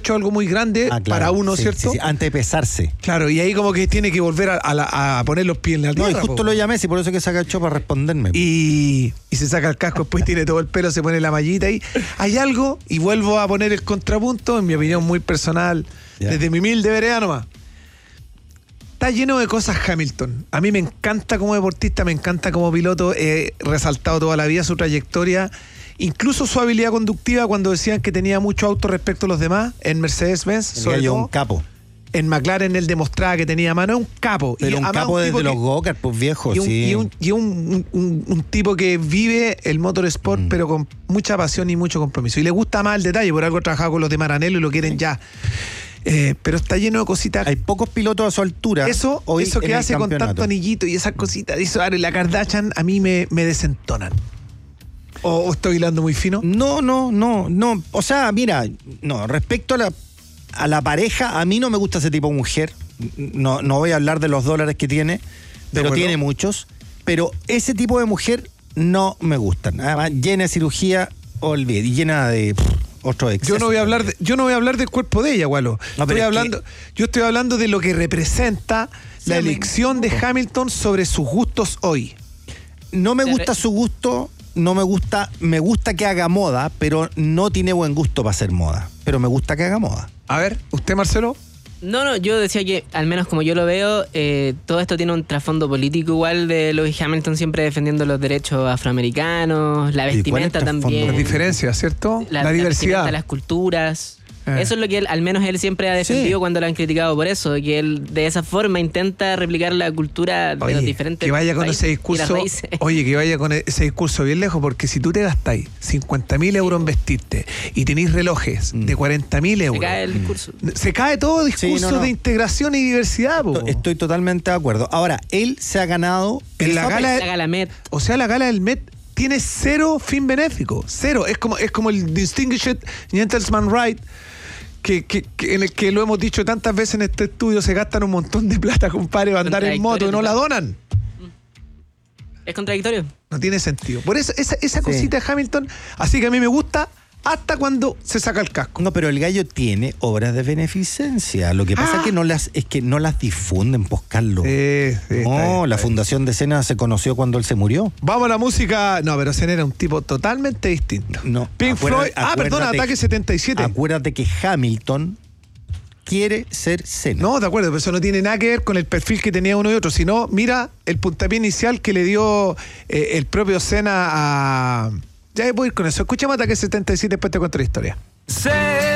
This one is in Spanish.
hecho algo muy grande para uno, sí, ¿cierto? Sí, antes de pesarse. Claro, y ahí como que tiene que volver a poner los pies en la tierra. No, y justo lo llamé, sí, por eso que se agachó para responderme. Y se saca el casco, después tiene todo el pelo, se pone la mallita y hay algo, y vuelvo a poner el contrapunto, en mi opinión muy personal, desde mi humilde vereda nomás. Está lleno de cosas Hamilton. A mí me encanta como deportista, me encanta como piloto, he resaltado toda la vida su trayectoria, incluso su habilidad conductiva cuando decían que tenía mucho auto respecto a los demás, en Mercedes-Benz, sobre todo. Un capo. En McLaren él demostraba que tenía mano, es un capo. Pero un capo desde los go-kart, pues viejos, sí. Y un tipo que vive el motorsport, pero con mucha pasión y mucho compromiso. Y le gusta más el detalle, por algo ha trabajado con los de Maranello y lo quieren ya. Pero está lleno de cositas. Hay pocos pilotos a su altura. Eso que hace con tanto anillito y esas cositas, y la Kardashian, a mí me desentonan. ¿O estoy hilando muy fino? No. O sea, mira, respecto a la pareja, a mí no me gusta ese tipo de mujer. No voy a hablar de los dólares que tiene, pero tiene muchos. Pero ese tipo de mujer no me gustan. Además, llena de cirugía, y llena de otro exceso. Yo no voy a hablar del cuerpo de ella, Gualo. Yo estoy hablando de lo que representa la elección de Hamilton sobre sus gustos hoy. No me gusta su gusto. No me gusta que haga moda, pero no tiene buen gusto para hacer moda. Pero me gusta que haga moda. A ver, ¿usted, Marcelo? No, yo decía que, al menos como yo lo veo, todo esto tiene un trasfondo político igual de Lewis Hamilton siempre defendiendo los derechos afroamericanos, la vestimenta también. Las diferencias, ¿cierto? La diversidad. De las culturas. Eso es lo que al menos él siempre ha defendido cuando lo han criticado por eso, que él de esa forma intenta replicar la cultura de los diferentes que vaya con países ese discurso, que vaya con ese discurso bien lejos, porque si tú te gastáis 50.000 euros en vestirte y tenéis relojes de 40.000 euros, se cae el discurso. Se cae todo discurso de integración y diversidad. Estoy totalmente de acuerdo. Ahora, él se ha ganado en la gala Met. O sea, la gala del Met tiene cero fin benéfico, cero. Es como el Distinguished Gentleman Right, en el que lo hemos dicho tantas veces en este estudio, se gastan un montón de plata, compadre, para andar en moto y no la donan. Es contradictorio. No tiene sentido. Por eso, esa cosita de Hamilton, así que a mí me gusta hasta cuando se saca el casco. No, pero el gallo tiene obras de beneficencia. Lo que pasa es que no las difunden, pues, Carlos. La Fundación de Senna se conoció cuando él se murió. Vamos a la música. No, pero Senna era un tipo totalmente distinto. No, Pink Floyd. Ataque 77. Acuérdate que Hamilton quiere ser Senna. No, de acuerdo, pero eso no tiene nada que ver con el perfil que tenía uno y otro, sino mira el puntapié inicial que le dio el propio Senna a... Ya voy a ir con eso. Escuchemos Ataque 77, después te cuento la historia.